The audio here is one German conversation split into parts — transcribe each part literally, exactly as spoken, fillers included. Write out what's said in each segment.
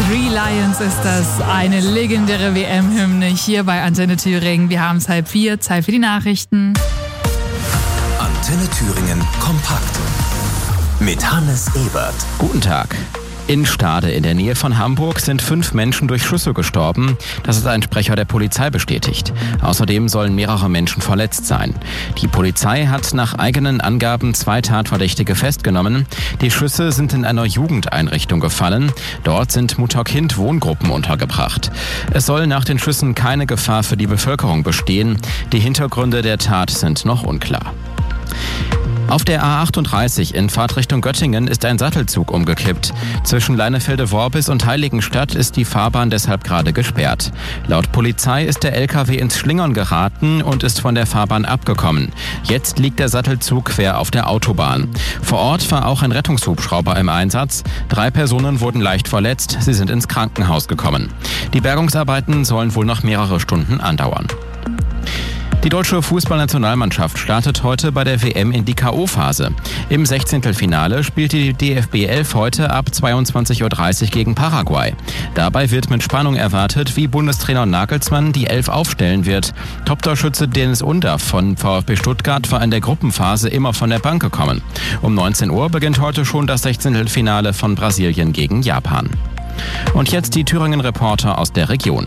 Three Lions ist das, eine legendäre W M-Hymne hier bei Antenne Thüringen. Wir haben es halb vier, Zeit für die Nachrichten. Antenne Thüringen kompakt mit Hannes Ebert. Guten Tag. In Stade in der Nähe von Hamburg sind fünf Menschen durch Schüsse gestorben. Das ist ein Sprecher der Polizei bestätigt. Außerdem sollen mehrere Menschen verletzt sein. Die Polizei hat nach eigenen Angaben zwei Tatverdächtige festgenommen. Die Schüsse sind in einer Jugendeinrichtung gefallen. Dort sind Mutter-Kind-Wohngruppen untergebracht. Es soll nach den Schüssen keine Gefahr für die Bevölkerung bestehen. Die Hintergründe der Tat sind noch unklar. Auf der A achtunddreißig in Fahrtrichtung Göttingen ist ein Sattelzug umgekippt. Zwischen Leinefelde-Worbis und Heiligenstadt ist die Fahrbahn deshalb gerade gesperrt. Laut Polizei ist der L K W ins Schlingern geraten und ist von der Fahrbahn abgekommen. Jetzt liegt der Sattelzug quer auf der Autobahn. Vor Ort war auch ein Rettungshubschrauber im Einsatz. Drei Personen wurden leicht verletzt. Sie sind ins Krankenhaus gekommen. Die Bergungsarbeiten sollen wohl noch mehrere Stunden andauern. Die deutsche Fußballnationalmannschaft startet heute bei der W M in die K O-Phase. Im Sechzehntelfinale spielt die D F B elf heute ab zweiundzwanzig Uhr dreißig gegen Paraguay. Dabei wird mit Spannung erwartet, wie Bundestrainer Nagelsmann die Elf aufstellen wird. Top-Torschütze Dennis Undaff von VfB Stuttgart war in der Gruppenphase immer von der Bank gekommen. Um neunzehn Uhr beginnt heute schon das Sechzehntelfinale von Brasilien gegen Japan. Und jetzt die Thüringen-Reporter aus der Region.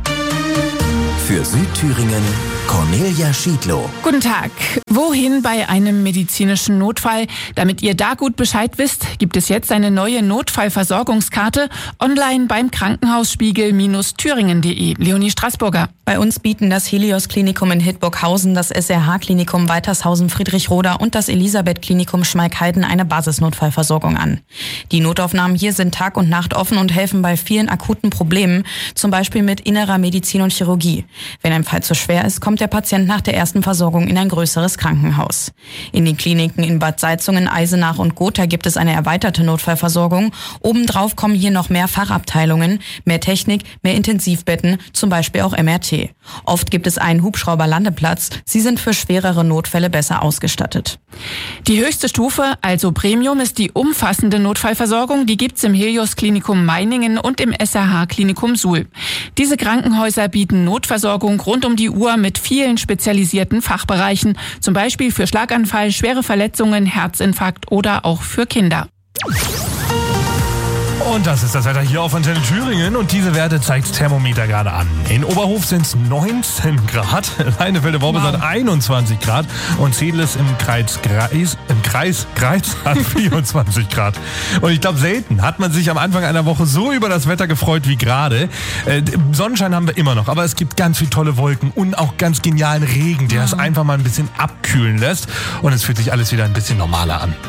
Für Südthüringen Cornelia Schiedlow. Guten Tag. Wohin bei einem medizinischen Notfall? Damit ihr da gut Bescheid wisst, gibt es jetzt eine neue Notfallversorgungskarte online beim Krankenhausspiegel Thüringen punkt de. Leonie Straßburger. Bei uns bieten das Helios-Klinikum in Hildburghausen, das S R H-Klinikum Weitershausen-Friedrichroda und das Elisabeth-Klinikum Schmalkalden eine Basisnotfallversorgung an. Die Notaufnahmen hier sind Tag und Nacht offen und helfen bei vielen akuten Problemen, zum Beispiel mit innerer Medizin und Chirurgie. Wenn ein Fall zu schwer ist, kommt der Patient nach der ersten Versorgung in ein größeres Krankenhaus. In den Kliniken in Bad Salzungen, Eisenach und Gotha gibt es eine erweiterte Notfallversorgung. Obendrauf kommen hier noch mehr Fachabteilungen, mehr Technik, mehr Intensivbetten, zum Beispiel auch M R T. Oft gibt es einen Hubschrauberlandeplatz. Sie sind für schwerere Notfälle besser ausgestattet. Die höchste Stufe, also Premium, ist die umfassende Notfallversorgung. Die gibt's im Helios-Klinikum Meiningen und im S R H-Klinikum Suhl. Diese Krankenhäuser bieten Notversorgung rund um die Uhr mit vielen spezialisierten Fachbereichen, zum Beispiel für Schlaganfall, schwere Verletzungen, Herzinfarkt oder auch für Kinder. Und das ist das Wetter hier auf Antenne Thüringen und diese Werte zeigt das Thermometer gerade an. In Oberhof sind es neunzehn Grad, Leinefelde-Worbis wow. hat einundzwanzig Grad und Zedles im Kreis Kreis, im Kreis Kreis hat vierundzwanzig Grad. Und ich glaube, selten hat man sich am Anfang einer Woche so über das Wetter gefreut wie gerade. Äh, Sonnenschein haben wir immer noch, aber es gibt ganz viele tolle Wolken und auch ganz genialen Regen, der es einfach mal ein bisschen abkühlen lässt und es fühlt sich alles wieder ein bisschen normaler an.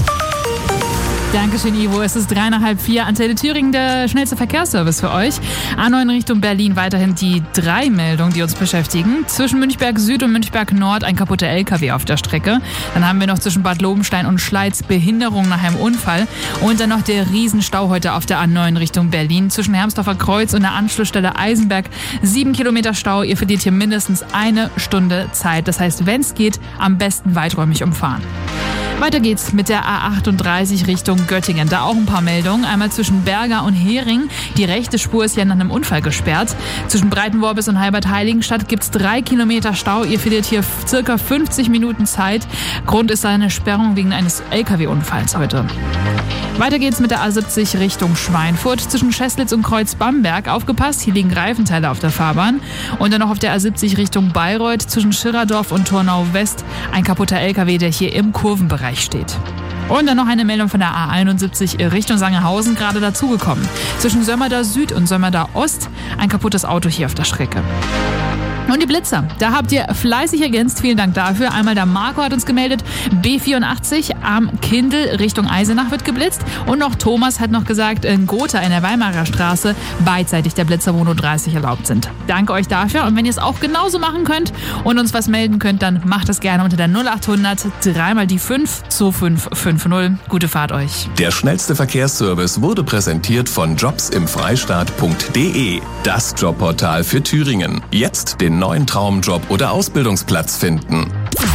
Dankeschön, Ivo. Es ist drei nach halb vier. Antenne Thüringen, der schnellste Verkehrsservice für euch. A neun Richtung Berlin weiterhin die drei Meldungen, die uns beschäftigen. Zwischen Münchberg Süd und Münchberg Nord ein kaputter L K W auf der Strecke. Dann haben wir noch zwischen Bad Lobenstein und Schleiz Behinderung nach einem Unfall. Und dann noch der Riesenstau heute auf der A neun Richtung Berlin. Zwischen Hermsdorfer Kreuz und der Anschlussstelle Eisenberg. Sieben Kilometer Stau. Ihr verliert hier mindestens eine Stunde Zeit. Das heißt, wenn es geht, am besten weiträumig umfahren. Weiter geht's mit der A achtunddreißig Richtung Göttingen. Da auch ein paar Meldungen. Einmal zwischen Berger und Hering. Die rechte Spur ist ja nach einem Unfall gesperrt. Zwischen Breitenworbis und Heilbad-Heiligenstadt gibt's drei Kilometer Stau. Ihr verliert hier circa fünfzig Minuten Zeit. Grund ist eine Sperrung wegen eines L K W-Unfalls heute. Weiter geht's mit der A siebzig Richtung Schweinfurt. Zwischen Scheslitz und Kreuz Bamberg. Aufgepasst, hier liegen Reifenteile auf der Fahrbahn. Und dann noch auf der A siebzig Richtung Bayreuth. Zwischen Schirradorf und Tornau West. Ein kaputter L K W, der hier im Kurvenbereich steht. Und dann noch eine Meldung von der A einundsiebzig Richtung Sangerhausen, gerade dazugekommen. Zwischen Sömmerda Süd und Sömmerda Ost ein kaputtes Auto hier auf der Strecke. Und die Blitzer, da habt ihr fleißig ergänzt, vielen Dank dafür. Einmal der Marco hat uns gemeldet, B vierundachtzig am Kindl Richtung Eisenach wird geblitzt. Und noch Thomas hat noch gesagt, in Gotha in der Weimarer Straße beidseitig der Blitzer, wo nur dreißig erlaubt sind. Danke euch dafür und wenn ihr es auch genauso machen könnt und uns was melden könnt, dann macht es gerne unter der null achthundert dreimal die fünf zwei fünf fünf null. Gute Fahrt euch. Der schnellste Verkehrsservice wurde präsentiert von jobs im freistaat punkt de, das Jobportal für Thüringen. Jetzt den neuen Traumjob oder Ausbildungsplatz finden.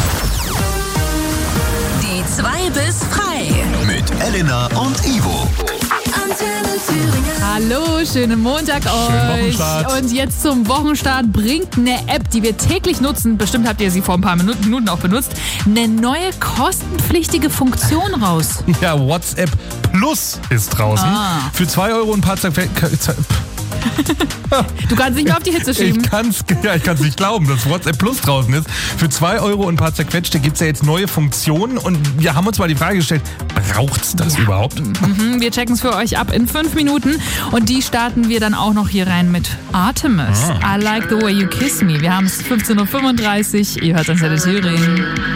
Die zwei bis frei. Mit Elena und Ivo. Antenne Thüringen. Hallo. Hallo, schönen Montag Schönen euch. Wochenstart. Und jetzt zum Wochenstart bringt eine App, die wir täglich nutzen, bestimmt habt ihr sie vor ein paar Minuten, Minuten auch benutzt, eine neue kostenpflichtige Funktion raus. Ja, WhatsApp Plus ist draußen. Ah. Für zwei Euro ein paar zerquetschte... Du kannst nicht mehr auf die Hitze schieben. Ich kann's, ja, ich kann's nicht glauben, dass WhatsApp Plus draußen ist. Für zwei Euro und ein paar zerquetschte gibt's ja jetzt neue Funktionen. Und wir haben uns mal die Frage gestellt, braucht's das Ja. überhaupt? Mhm, wir checken es für euch ab in fünf Minuten. Und die starten wir dann auch noch hier rein mit Artemis. Ah. I like the way you kiss me. Wir haben es fünfzehn Uhr fünfunddreißig. Ihr hört Antenne Thüringen.